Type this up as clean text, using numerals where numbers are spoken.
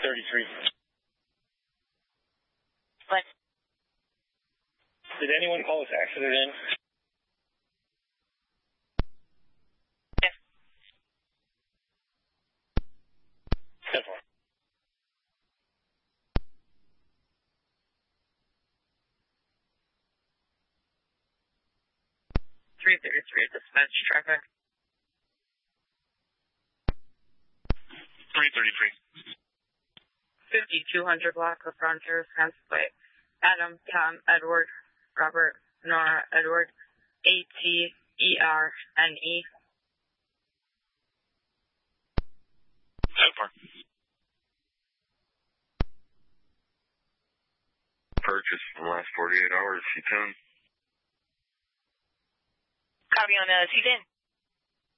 333. What? Did anyone call this accident in? Yes. 10-4. Dispatch traffic. 333. 5200 block of Frontier, Plate. Adam, Tom, Edward, Robert, Nora, Edward, ATERNE. 10-4. Purchase in the last 48 hours, C10. Copy on C10.